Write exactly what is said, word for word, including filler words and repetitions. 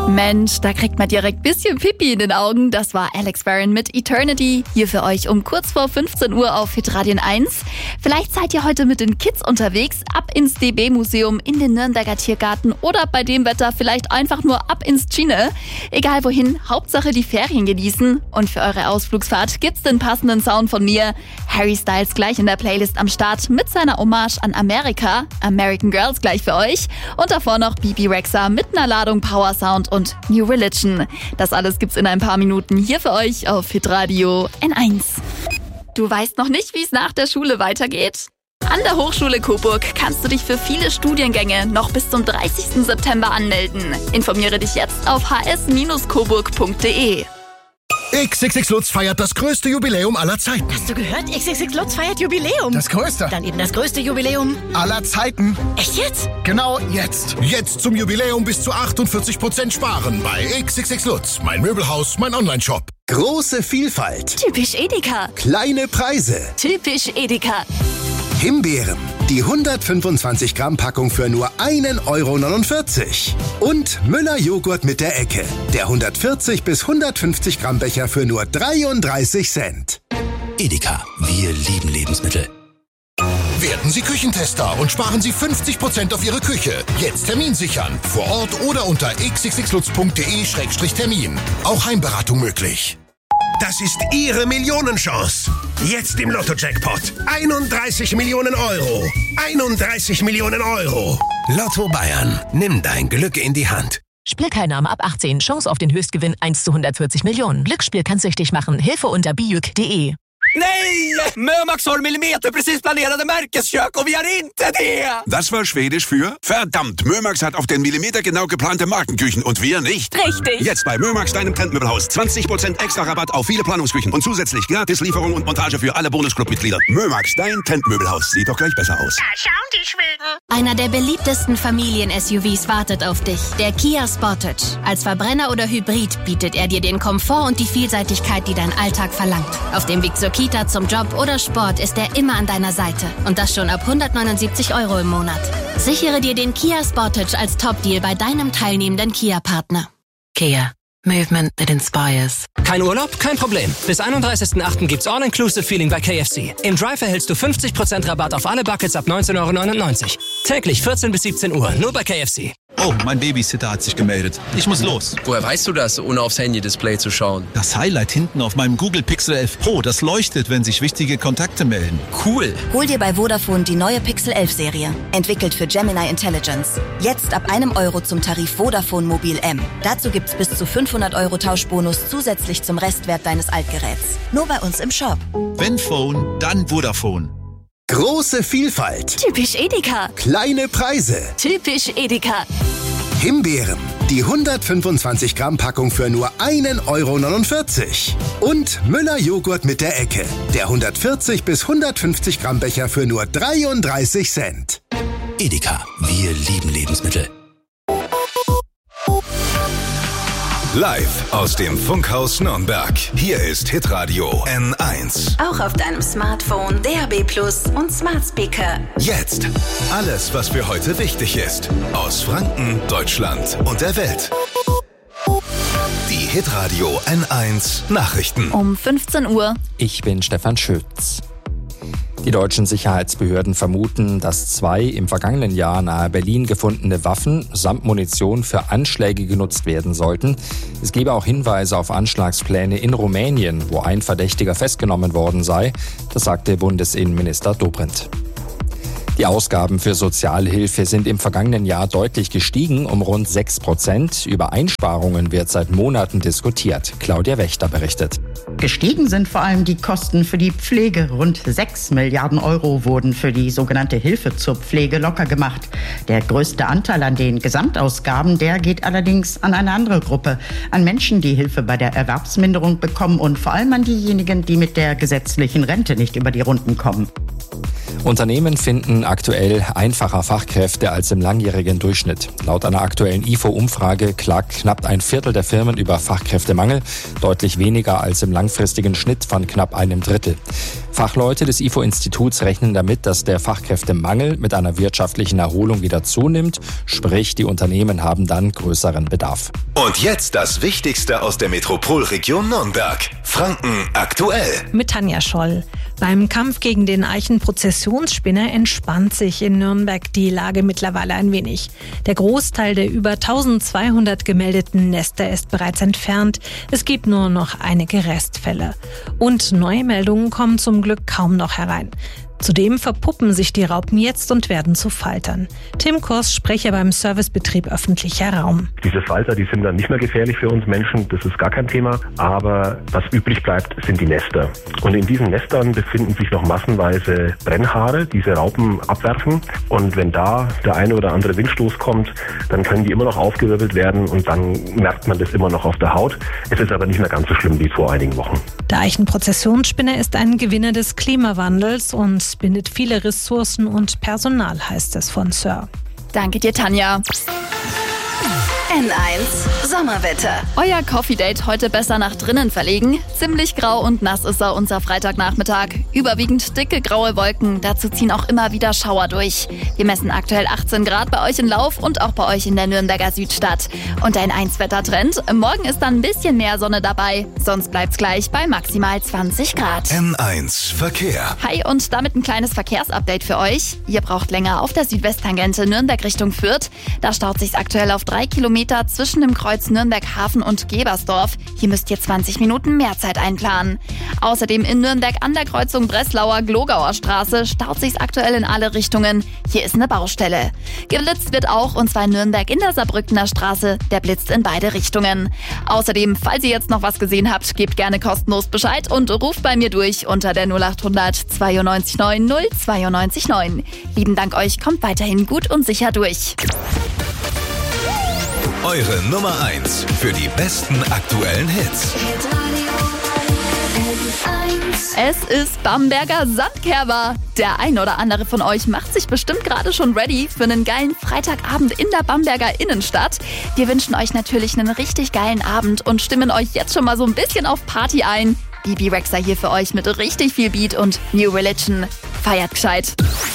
Mensch, da kriegt man direkt ein bisschen Pipi in den Augen. Das war Alex Warren mit Eternity. Hier für euch um kurz vor fünfzehn Uhr auf Hitradio eins. Vielleicht seid ihr heute mit den Kids unterwegs. Ab ins D B-Museum, in den Nürnberger Tiergarten oder bei dem Wetter vielleicht einfach nur ab ins Chine. Egal wohin, Hauptsache die Ferien genießen. Und für eure Ausflugsfahrt gibt's den passenden Sound von mir. Harry Styles gleich in der Playlist am Start mit seiner Hommage an Amerika. American Girls gleich für euch. Und davor noch Bibi Rexha mit einer Ladung Power Sound und New Religion. Das alles gibt's in ein paar Minuten hier für euch auf Hitradio N eins. Du weißt noch nicht, wie es nach der Schule weitergeht? An der Hochschule Coburg kannst du dich für viele Studiengänge noch bis zum dreißigsten September anmelden. Informiere dich jetzt auf h s Bindestrich coburg punkt d e. X X X Lutz feiert das größte Jubiläum aller Zeiten. Hast du gehört? X X X Lutz feiert Jubiläum. Das größte. Dann eben das größte Jubiläum aller Zeiten. Echt jetzt? Genau jetzt. Jetzt zum Jubiläum bis zu achtundvierzig Prozent sparen bei X X X Lutz. Mein Möbelhaus, mein Online-Shop. Große Vielfalt. Typisch Edeka. Kleine Preise. Typisch Edeka. Himbeeren. Die hundertfünfundzwanzig Gramm Packung für nur ein Euro neunundvierzig. Und Müller Joghurt mit der Ecke. Der hundertvierzig bis hundertfünfzig Gramm Becher für nur dreiunddreißig Cent. Edeka. Wir lieben Lebensmittel. Werden Sie Küchentester und sparen Sie fünfzig Prozent auf Ihre Küche. Jetzt Termin sichern. Vor Ort oder unter x x x lutz punkt d e Schrägstrich Termin. Auch Heimberatung möglich. Das ist Ihre Millionenchance. Jetzt im Lotto-Jackpot. einunddreißig Millionen Euro. einunddreißig Millionen Euro. Lotto Bayern. Nimm dein Glück in die Hand. Spielteilnahme ab achtzehn. Chance auf den Höchstgewinn eins zu hundertvierzig Millionen. Glücksspiel kann süchtig machen. Hilfe unter bijuk punkt d e. Nej! Mömax har millimeter precis planerade Märkeskök och vi har inte det! Das war Schwedisch für verdammt, Mömax hat auf den Millimeter genau geplante Markenküchen und wir nicht. Richtig. Jetzt bei Mömax, deinem Trendmöbelhaus. zwanzig Prozent extra Rabatt auf viele Planungsküchen und zusätzlich gratis Lieferung und Montage für alle Bonusclub-Mitglieder. Mömax, dein Trendmöbelhaus. Sieht doch gleich besser aus. Da schauen die Schweden. Einer der beliebtesten Familien-S U Vs wartet auf dich. Der Kia Sportage. Als Verbrenner oder Hybrid bietet er dir den Komfort und die Vielseitigkeit, die dein Alltag verlangt. Auf dem Weg zur Kita, zum Job oder Sport ist er immer an deiner Seite. Und das schon ab hundertneunundsiebzig Euro im Monat. Sichere dir den Kia Sportage als Top-Deal bei deinem teilnehmenden Kia-Partner. Kia. Movement that inspires. Kein Urlaub? Kein Problem. Bis einunddreißigsten achten gibt's All-Inclusive-Feeling bei K F C. Im Drive erhältst du fünfzig Prozent Rabatt auf alle Buckets ab neunzehn Euro neunundneunzig. Täglich vierzehn bis siebzehn Uhr, nur bei K F C. Oh, mein Babysitter hat sich gemeldet. Ich muss los. Woher weißt du das, ohne aufs Handy-Display zu schauen? Das Highlight hinten auf meinem Google Pixel elf Pro, das leuchtet, wenn sich wichtige Kontakte melden. Cool. Hol dir bei Vodafone die neue Pixel elf Serie. Entwickelt für Gemini Intelligence. Jetzt ab einem Euro zum Tarif Vodafone Mobil M. Dazu gibt's bis zu fünfhundert Euro Tauschbonus zusätzlich zum Restwert deines Altgeräts. Nur bei uns im Shop. Wenn Phone, dann Vodafone. Große Vielfalt. Typisch Edeka. Kleine Preise. Typisch Edeka. Himbeeren. Die hundertfünfundzwanzig Gramm Packung für nur ein Euro neunundvierzig. Und Müller Joghurt mit der Ecke. Der hundertvierzig bis hundertfünfzig Gramm Becher für nur dreiunddreißig Cent. Edeka. Wir lieben Lebensmittel. Live aus dem Funkhaus Nürnberg. Hier ist Hitradio N eins. Auch auf deinem Smartphone, D A B plus und Smart Speaker. Jetzt alles, was für heute wichtig ist. Aus Franken, Deutschland und der Welt. Die Hitradio N eins Nachrichten. Um fünfzehn Uhr. Ich bin Stefan Schütz. Die deutschen Sicherheitsbehörden vermuten, dass zwei im vergangenen Jahr nahe Berlin gefundene Waffen samt Munition für Anschläge genutzt werden sollten. Es gebe auch Hinweise auf Anschlagspläne in Rumänien, wo ein Verdächtiger festgenommen worden sei. Das sagte Bundesinnenminister Dobrindt. Die Ausgaben für Sozialhilfe sind im vergangenen Jahr deutlich gestiegen, um rund sechs Prozent. Über Einsparungen wird seit Monaten diskutiert. Claudia Wächter berichtet. Gestiegen sind vor allem die Kosten für die Pflege. Rund sechs Milliarden Euro wurden für die sogenannte Hilfe zur Pflege locker gemacht. Der größte Anteil an den Gesamtausgaben, der geht allerdings an eine andere Gruppe. An Menschen, die Hilfe bei der Erwerbsminderung bekommen und vor allem an diejenigen, die mit der gesetzlichen Rente nicht über die Runden kommen. Unternehmen finden aktuell einfacher Fachkräfte als im langjährigen Durchschnitt. Laut einer aktuellen I F O-Umfrage klagt knapp ein Viertel der Firmen über Fachkräftemangel, deutlich weniger als im langfristigen Schnitt von knapp einem Drittel. Fachleute des I F O-Instituts rechnen damit, dass der Fachkräftemangel mit einer wirtschaftlichen Erholung wieder zunimmt, sprich die Unternehmen haben dann größeren Bedarf. Und jetzt das Wichtigste aus der Metropolregion Nürnberg. Franken aktuell. Mit Tanja Scholl. Beim Kampf gegen den Eichenprozessionsspinner entspannt sich in Nürnberg die Lage mittlerweile ein wenig. Der Großteil der über eintausendzweihundert gemeldeten Nester ist bereits entfernt. Es gibt nur noch einige Restfälle. Und neue Meldungen kommen zum Glück kaum noch herein. Zudem verpuppen sich die Raupen jetzt und werden zu Faltern. Tim Kors, Sprecher beim Servicebetrieb öffentlicher Raum. Diese Falter, die sind dann nicht mehr gefährlich für uns Menschen, das ist gar kein Thema. Aber was übrig bleibt, sind die Nester. Und in diesen Nestern befinden sich noch massenweise Brennhaare, die diese Raupen abwerfen. Und wenn da der eine oder andere Windstoß kommt, dann können die immer noch aufgewirbelt werden und dann merkt man das immer noch auf der Haut. Es ist aber nicht mehr ganz so schlimm wie vor einigen Wochen. Der Eichenprozessionsspinner ist ein Gewinner des Klimawandels und bindet viele Ressourcen und Personal, heißt es von Sir. Danke dir, Tanja. N eins Sommerwetter. Euer Coffee-Date heute besser nach drinnen verlegen. Ziemlich grau und nass ist er unser Freitagnachmittag. Überwiegend dicke graue Wolken, dazu ziehen auch immer wieder Schauer durch. Wir messen aktuell achtzehn Grad bei euch in Lauf und auch bei euch in der Nürnberger Südstadt. Und ein eins Wettertrend. Morgen ist dann ein bisschen mehr Sonne dabei. Sonst bleibt's gleich bei maximal zwanzig Grad. N eins Verkehr. Hi und damit ein kleines Verkehrsupdate für euch. Ihr braucht länger auf der Südwesttangente Nürnberg Richtung Fürth. Da staut sich's aktuell auf drei Kilometer zwischen dem Kreuz Nürnberg-Hafen und Gebersdorf. Hier müsst ihr zwanzig Minuten mehr Zeit einplanen. Außerdem in Nürnberg an der Kreuzung Breslauer-Glogauer Straße staut sich's aktuell in alle Richtungen. Hier ist eine Baustelle. Geblitzt wird auch, und zwar in Nürnberg in der Saarbrückener Straße. Der blitzt in beide Richtungen. Außerdem, falls ihr jetzt noch was gesehen habt, gebt gerne kostenlos Bescheid und ruft bei mir durch unter der null acht hundert zweiundneunzig neun null zweiundneunzig neun. Lieben Dank euch, kommt weiterhin gut und sicher durch. Eure Nummer eins für die besten aktuellen Hits. Es ist Bamberger Sandkerber. Der ein oder andere von euch macht sich bestimmt gerade schon ready für einen geilen Freitagabend in der Bamberger Innenstadt. Wir wünschen euch natürlich einen richtig geilen Abend und stimmen euch jetzt schon mal so ein bisschen auf Party ein. Bibi Rexha hier für euch mit richtig viel Beat und New Religion. Feiert gescheit.